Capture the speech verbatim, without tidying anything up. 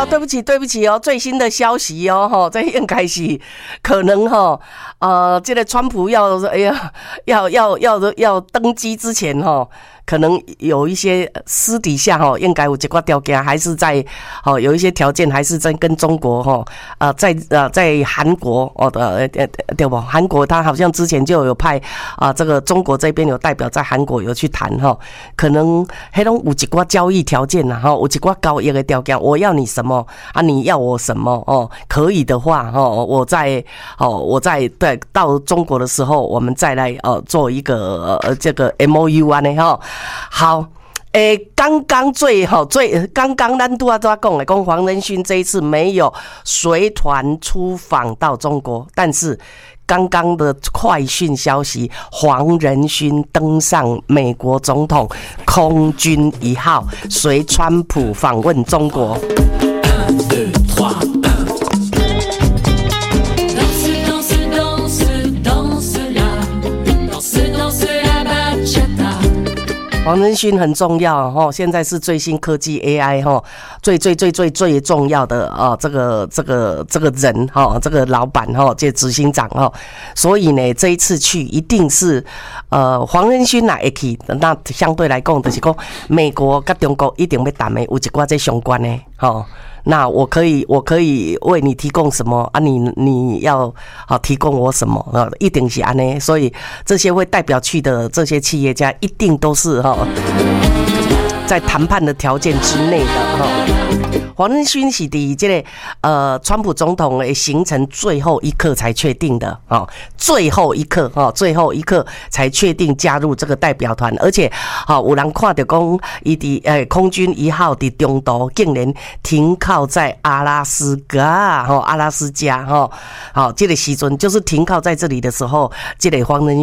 啊，对不起，对不起哦，最新的消息哦，哈，这应该是可能哈，呃，这个川普要哎呀，要要要要登基之前哈。可能有一些私底下哈，应该有一寡条件，还是在哦有一些条件，还是在跟中国哈呃在呃在韩国哦的对不？韩国他好像之前就有派啊这个中国这边有代表在韩国有去谈哈，可能黑龙有一寡交易条件呐哈，有一寡交易的条件，我要你什么啊？你要我什么哦？可以的话哦，我在哦我在对到中国的时候，我们再来呃做一个呃这个 M O U 啊呢哈。好，诶，刚刚最好最刚刚咱拄啊拄啊讲的，讲黄仁勋这一次没有随团出访到中国，但是刚刚的快讯消息，黄仁勋登上美国总统空军一号，随川普访问中国。黄仁勋很重要哈，现在是最新科技 A I 哈，最最最最最重要的啊，这个这个这个人哈，这个老板哈，这执行长哈，所以呢，这一次去一定是呃黄仁勋哪会去，那相对来讲就是讲美国跟中国一定要谈的有一寡这相关的哈。那我可以，我可以为你提供什么啊你？你你要好提供我什么啊？一定是安呢，所以这些会代表去的这些企业家，一定都是哈，在谈判的条件之内的哈。黄仁勋是伫这个呃，川普总统的行程最后一刻才确定的哦，最后一刻哈，最后一刻才确定加入这个代表团，而且好、哦、有人看到讲，伊伫诶空军一号伫中途竟然停靠在阿拉斯加哈、哦，阿拉斯加哈，好、哦，这个时阵就是停靠在这里的时候，这个黄仁